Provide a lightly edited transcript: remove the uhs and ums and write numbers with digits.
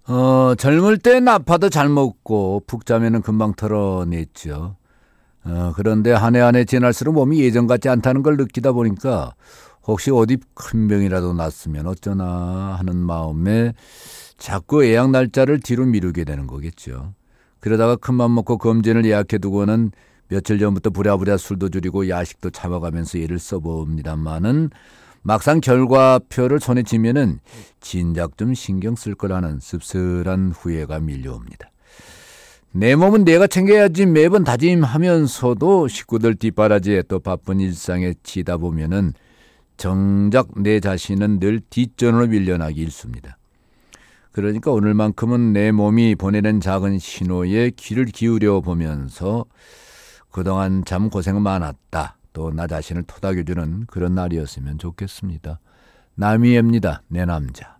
젊을 땐 아파도 잘 먹고 푹 자면은 금방 털어냈죠. 그런데 한 해 한 해 지날수록 몸이 예전 같지 않다는 걸 느끼다 보니까 혹시 어디 큰 병이라도 났으면 어쩌나 하는 마음에 자꾸 예약 날짜를 뒤로 미루게 되는 거겠죠. 그러다가 큰맘 먹고 검진을 예약해두고는 며칠 전부터 부랴부랴 술도 줄이고 야식도 참아가면서 애를 써봅니다마는 막상 결과표를 손에 쥐면은 진작 좀 신경 쓸 거라는 씁쓸한 후회가 밀려옵니다. 내 몸은 내가 챙겨야지 매번 다짐하면서도 식구들 뒷바라지에 또 바쁜 일상에 치다 보면은 정작 내 자신은 늘 뒷전으로 밀려나기 일쑤입니다. 그러니까 오늘만큼은 내 몸이 보내는 작은 신호에 귀를 기울여 보면서 그동안 참 고생 많았다. 또 나 자신을 토닥여주는 그런 날이었으면 좋겠습니다. 남이애입니다. 내 남자.